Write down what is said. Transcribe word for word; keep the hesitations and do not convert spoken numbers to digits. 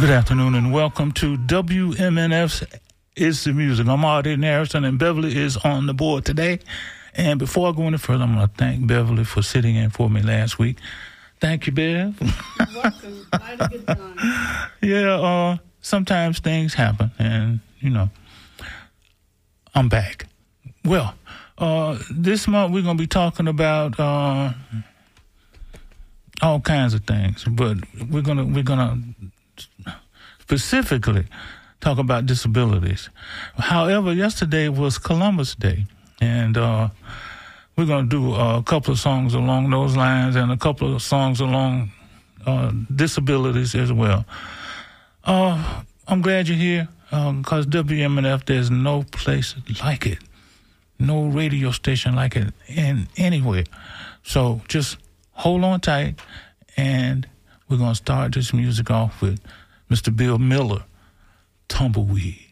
Good afternoon and welcome to W M N F's It's the Music. I'm Arden Harrison and Beverly is on the board today. And before I go any further, I'm going to thank Beverly for sitting in for me last week. Thank you, Bev. You're welcome. I had a good time. Yeah, uh, sometimes things happen and, you know, I'm back. Well, uh, this month we're going to be talking about uh, all kinds of things, but we're going to we're going to specifically talk about disabilities. However, yesterday was Columbus Day, and uh, we're going to do a couple of songs along those lines and a couple of songs along uh, disabilities as well. Uh, I'm glad you're here because um, W M N F, there's no place like it, no radio station like it in anywhere. So just hold on tight, and we're going to start this music off with Mister Bill Miller, Tumbleweed.